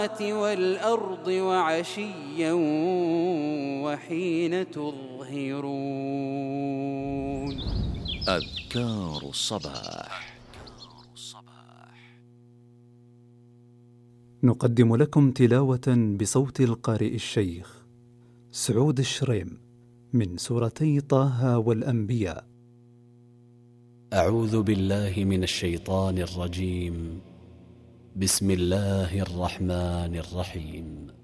والأرض وعشيا وحين تظهرون. أذكار الصباح. نقدم لكم تلاوة بصوت القارئ الشيخ سعود الشريم من سورتي طه والأنبياء. أعوذ بالله من الشيطان الرجيم. بسم الله الرحمن الرحيم.